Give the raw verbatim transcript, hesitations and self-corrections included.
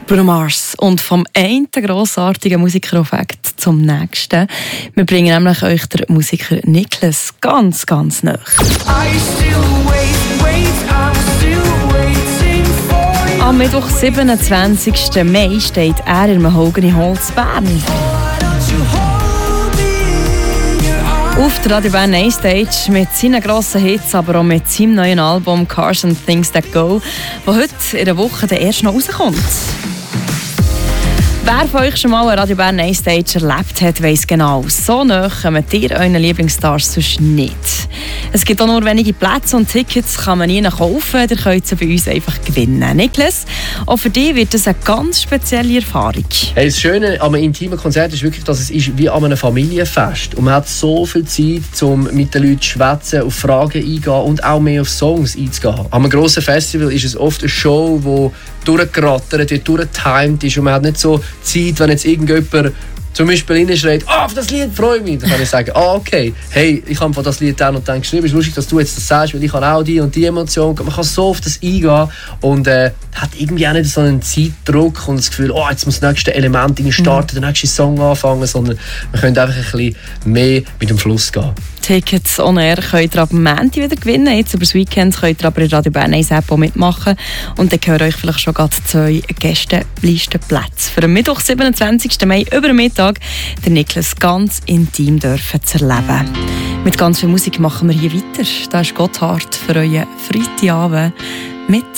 Bruno Mars und vom einen grossartigen Musikereffekt zum nächsten. Wir bringen nämlich euch den Musiker Niklas ganz, ganz nahe. Am Mittwoch, siebenundzwanzigsten Mai, steht er im Mahogany Hall in Bern. Auf der Radio Bern Night Stage mit seinen grossen Hits, aber auch mit seinem neuen Album «Cars and Things That Go», das heute in der Woche der erst noch rauskommt. Wer von euch schon mal eine Radio Bern Night Stage erlebt hat, weiss genau, so nahe kommen ihr euren Lieblingsstars sonst nicht. Es gibt auch nur wenige Plätze und Tickets kann man nie kaufen, ihr könnt sie bei uns einfach gewinnen. Niklas, auch für dich wird das eine ganz spezielle Erfahrung. Hey, das Schöne an einem intimen Konzert ist wirklich, dass es ist wie an einem Familienfest und man hat so viel Zeit, um mit den Leuten zu schwätzen, auf Fragen eingehen und auch mehr auf Songs einzugehen. An einem grossen Festival ist es oft eine Show, die durchgerattert wird, durchgetimed ist und man hat nicht so Zeit, wenn jetzt irgendjemand zum Beispiel reinschreit, ah, oh, auf das Lied freue ich mich, dann kann ich sagen, ah, okay, hey, ich habe von das Lied dann und dann geschrieben, es ist lustig, dass du jetzt das sagst, weil ich habe auch die und die Emotion, man kann so auf das eingehen und äh, hat irgendwie auch nicht so einen Zeitdruck und das Gefühl, oh, jetzt muss das nächste Element starten, mhm. der nächste Song anfangen, sondern wir können einfach ein bisschen mehr mit dem Fluss gehen. Tickets on air könnt ihr ab Montag wieder gewinnen. Jetzt über das Weekend könnt ihr aber in Radio Bern App auch mitmachen. Und dann gehören euch vielleicht schon gerade zwei Gästelistenplätze. Für den Mittwoch, siebenundzwanzigsten Mai, über den Mittag, den Niklas ganz intim dürfen zu erleben. Mit ganz viel Musik machen wir hier weiter. Da ist Gotthard für euren Freitagabend mit